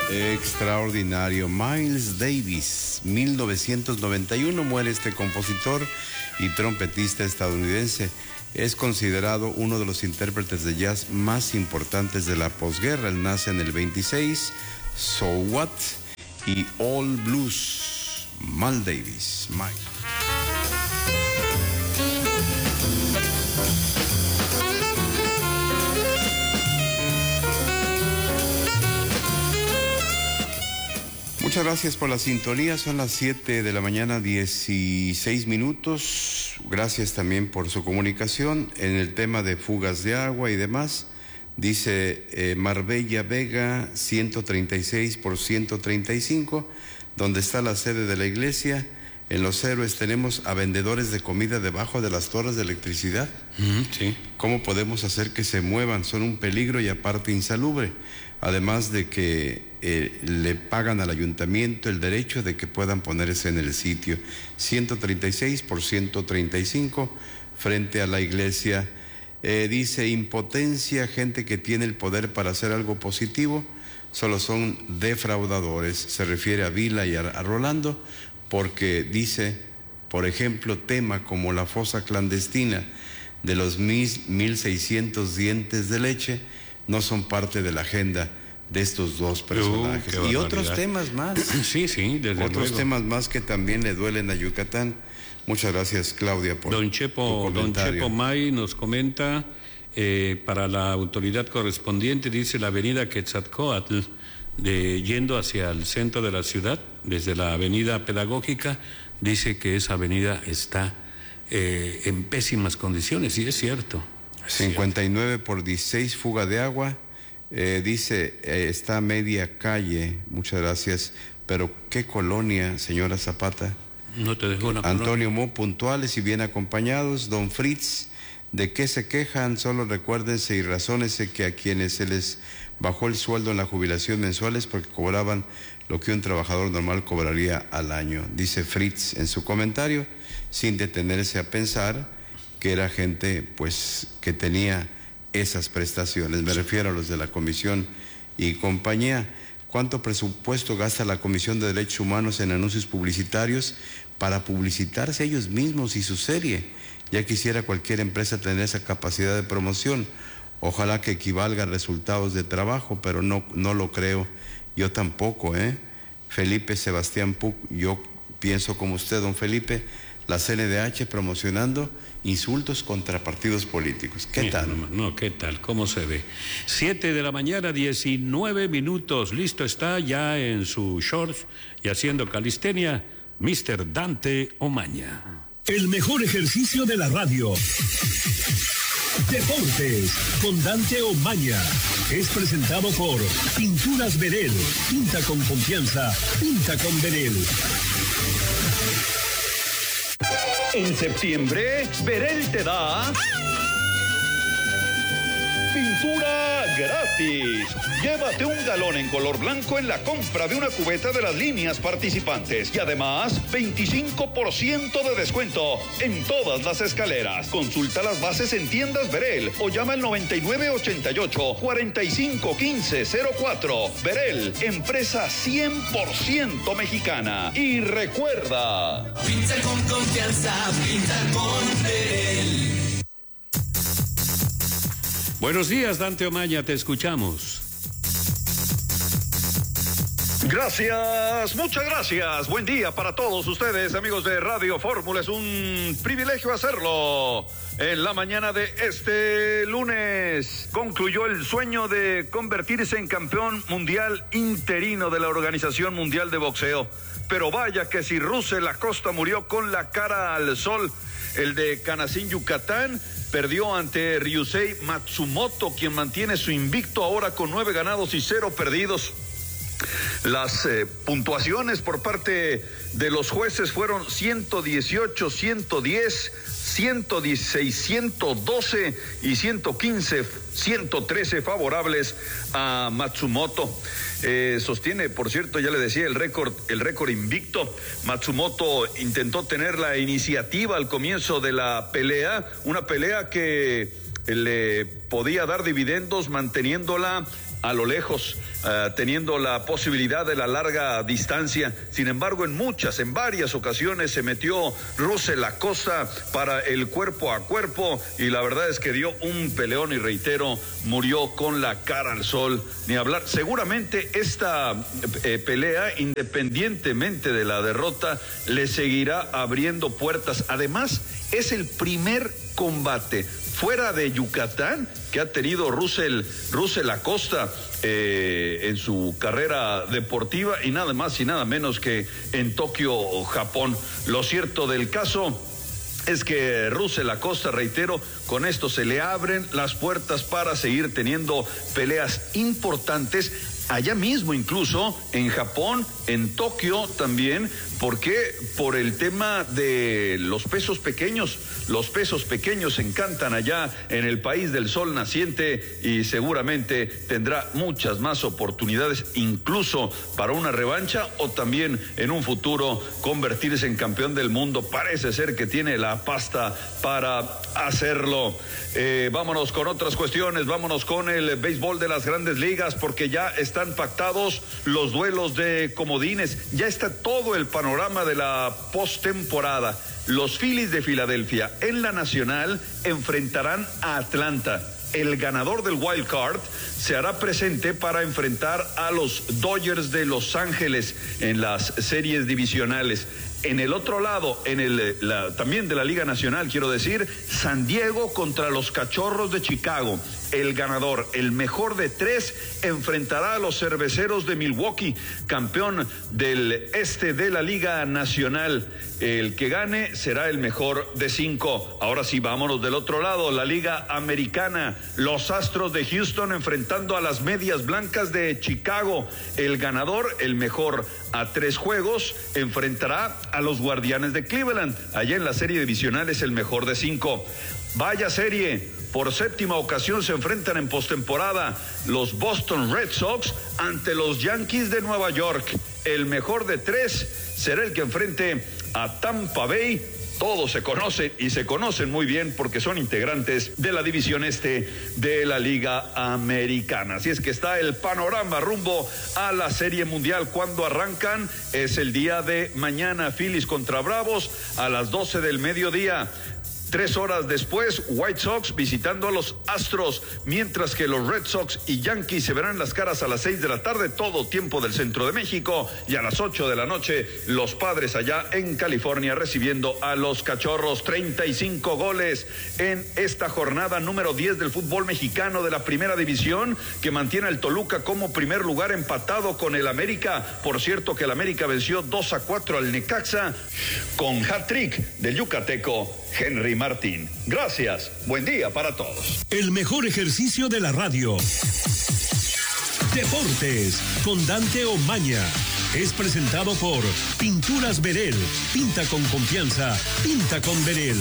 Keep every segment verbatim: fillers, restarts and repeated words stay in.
Extraordinario. Miles Davis, mil novecientos noventa y uno, muere este compositor y trompetista estadounidense. Es considerado uno de los intérpretes de jazz más importantes de la posguerra. Él nace en el veintiséis, So What y All Blues. Miles Davis, Mike. Muchas gracias por la sintonía, son las siete de la mañana, dieciséis minutos. Gracias también por su comunicación en el tema de fugas de agua y demás. Dice eh, Marbella Vega, ciento treinta y seis por ciento treinta y cinco, donde está la sede de la iglesia. En Los Héroes tenemos a vendedores de comida debajo de las torres de electricidad. Mm, sí. ¿Cómo podemos hacer que se muevan? Son un peligro y aparte insalubre. Además de que eh, le pagan al ayuntamiento el derecho de que puedan ponerse en el sitio. ciento treinta y seis por ciento treinta y cinco frente a la iglesia. Eh, dice impotencia, gente que tiene el poder para hacer algo positivo, solo son defraudadores. Se refiere a Vila y a, a Rolando, porque dice, por ejemplo, tema como la fosa clandestina de los mil seiscientos dientes de leche, no son parte de la agenda de estos dos personajes. Uh, y otros temas más. Sí, sí, desde Otros luego. temas más que también le duelen a Yucatán. Muchas gracias, Claudia, por Don Chepo, tu comentario. Don Chepo May nos comenta, eh, para la autoridad correspondiente, dice la avenida Quetzalcóatl, de, yendo hacia el centro de la ciudad, desde la avenida Pedagógica, dice que esa avenida está eh, en pésimas condiciones, y es cierto. cincuenta y nueve por dieciséis, fuga de agua. Eh, dice, eh, está a media calle, muchas gracias. Pero, ¿qué colonia, señora Zapata? No te dejo una Antonio Mo, puntuales y bien acompañados. Don Fritz, ¿de qué se quejan? Solo recuérdense y razónense que a quienes se les bajó el sueldo en la jubilación mensual es porque cobraban lo que un trabajador normal cobraría al año. Dice Fritz en su comentario, sin detenerse a pensar que era gente pues que tenía esas prestaciones. Me refiero a los de la Comisión y compañía. ¿Cuánto presupuesto gasta la Comisión de Derechos Humanos en anuncios publicitarios para publicitarse ellos mismos y su serie? Ya quisiera cualquier empresa tener esa capacidad de promoción. Ojalá que equivalga a resultados de trabajo, pero no, no lo creo. Yo tampoco, ¿eh? Felipe Sebastián Puc, yo pienso como usted, don Felipe, la C N D H promocionando insultos contra partidos políticos. ¿Qué Mira, tal? No, no, ¿qué tal? ¿Cómo se ve? Siete de la mañana, diecinueve minutos. Listo está ya en su shorts y haciendo calistenia, mister Dante Omaña. El mejor ejercicio de la radio. Deportes con Dante Omaña. Es presentado por Pinturas Verel. Pinta con confianza. Pinta con Verel. En septiembre, Verel te da pintura gratis. Llévate un galón en color blanco en la compra de una cubeta de las líneas participantes. Y además, veinticinco por ciento de descuento en todas las escaleras. Consulta las bases en tiendas Verel o llama al noventa y nueve ochenta y ocho, cuarenta y cinco quince cero cuatro. Verel, empresa cien por ciento mexicana. Y recuerda, pinta con confianza, pinta con Verel. Buenos días, Dante Omaña, te escuchamos. Gracias, muchas gracias. Buen día para todos ustedes, amigos de Radio Fórmula. Es un privilegio hacerlo. En la mañana de este lunes concluyó el sueño de convertirse en campeón mundial interino de la Organización Mundial de Boxeo. Pero vaya que si Russell Acosta murió con la cara al sol. El de Canacín, Yucatán, perdió ante Ryusei Matsumoto, quien mantiene su invicto ahora con nueve ganados y cero perdidos. Las eh, puntuaciones por parte de los jueces fueron ciento dieciocho, ciento diez, ciento dieciséis, ciento doce y ciento quince, ciento trece favorables a Matsumoto. Eh, sostiene, por cierto, ya le decía, el récord, el récord invicto. Matsumoto intentó tener la iniciativa al comienzo de la pelea, una pelea que le podía dar dividendos manteniéndola a lo lejos, uh, teniendo la posibilidad de la larga distancia. Sin embargo, en muchas, en varias ocasiones se metió Russell Acosta para el cuerpo a cuerpo y la verdad es que dio un peleón y reitero, murió con la cara al sol. Ni hablar, seguramente esta eh, pelea, independientemente de la derrota, le seguirá abriendo puertas. Además, es el primer combate fuera de Yucatán que ha tenido Russell, Russell Acosta eh, en su carrera deportiva y nada más y nada menos que en Tokio, Japón. Lo cierto del caso es que Russell Acosta, reitero, con esto se le abren las puertas para seguir teniendo peleas importantes allá mismo, incluso en Japón, en Tokio también. ¿Por qué? Por el tema de los pesos pequeños. Los pesos pequeños encantan allá en el país del sol naciente y seguramente tendrá muchas más oportunidades, incluso para una revancha o también en un futuro convertirse en campeón del mundo. Parece ser que tiene la pasta para hacerlo. Eh, vámonos con otras cuestiones, vámonos con el béisbol de las grandes ligas, porque ya están pactados los duelos de comodines, ya está todo el panorama de la postemporada. Los Phillies de Filadelfia en la Nacional enfrentarán a Atlanta. El ganador del wild card se hará presente para enfrentar a los Dodgers de Los Ángeles en las series divisionales. En el otro lado, en el la, también de la Liga Nacional, quiero decir, San Diego contra los Cachorros de Chicago. El ganador, el mejor de tres, enfrentará a los Cerveceros de Milwaukee, campeón del este de la Liga Nacional. El que gane será el mejor de cinco. Ahora sí, vámonos del otro lado, la Liga Americana. Los Astros de Houston enfrentando a las Medias Blancas de Chicago. El ganador, el mejor a tres juegos, enfrentará a los Guardianes de Cleveland. Allá en la serie divisional es el mejor de cinco. Vaya serie. Por séptima ocasión se enfrentan en postemporada los Boston Red Sox ante los Yankees de Nueva York. El mejor de tres será el que enfrente a Tampa Bay. Todos se conocen y se conocen muy bien porque son integrantes de la división este de la Liga Americana. Así es que está el panorama rumbo a la Serie Mundial. Cuando arrancan es el día de mañana, Phillies contra Bravos a las doce del mediodía. Tres horas después, White Sox visitando a los Astros, mientras que los Red Sox y Yankees se verán las caras a las seis de la tarde, todo tiempo del centro de México, y a las ocho de la noche, los Padres allá en California recibiendo a los Cachorros. Treinta y cinco goles en esta jornada número diez del fútbol mexicano de la Primera División, que mantiene al Toluca como primer lugar empatado con el América. Por cierto que el América venció dos a cuatro al Necaxa con hat-trick del yucateco Henry Martín. Gracias, buen día para todos. El mejor ejercicio de la radio. Deportes con Dante Omaña. Es presentado por Pinturas Verel. Pinta con confianza. Pinta con Verel.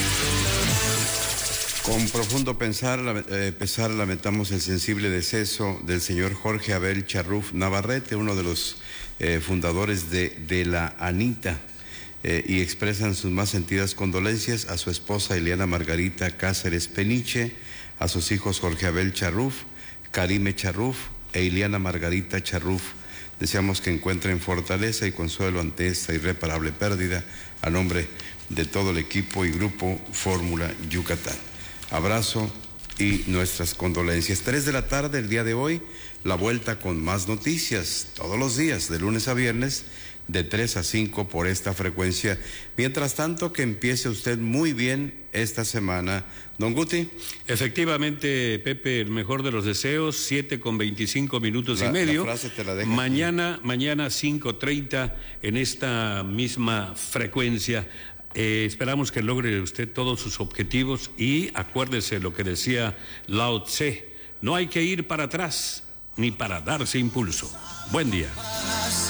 Con profundo pensar, eh, pesar lamentamos el sensible deceso del señor Jorge Abel Charruf Navarrete, uno de los eh, fundadores de, de la ANITA. Eh, y expresan sus más sentidas condolencias a su esposa Ileana Margarita Cáceres Peniche, a sus hijos Jorge Abel Charruf, Karime Charruf e Ileana Margarita Charruf. Deseamos que encuentren fortaleza y consuelo ante esta irreparable pérdida, a nombre de todo el equipo y grupo Fórmula Yucatán. Abrazo y nuestras condolencias. Tres de la tarde el día de hoy, la vuelta con más noticias, todos los días, de lunes a viernes, de tres a cinco por esta frecuencia. Mientras tanto, que empiece usted muy bien esta semana. Don Guti. Efectivamente, Pepe, el mejor de los deseos, siete con veinticinco minutos la, y medio. La frase te la dejo mañana, aquí. Mañana cinco treinta en esta misma frecuencia. Eh, esperamos que logre usted todos sus objetivos y acuérdese lo que decía Lao Tse, no hay que ir para atrás ni para darse impulso. Buen día.